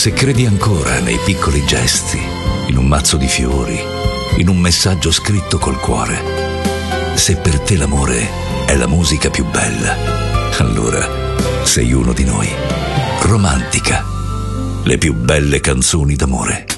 se credi ancora nei piccoli gesti, in un mazzo di fiori, in un messaggio scritto col cuore, se per te l'amore è la musica più bella, allora sei uno di noi. Romantica, le più belle canzoni d'amore.